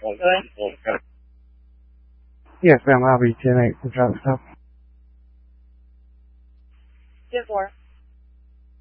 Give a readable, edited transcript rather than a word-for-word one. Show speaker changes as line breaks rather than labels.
Yes, ma'am. I'll be 10-8 to drop stuff.
10-4.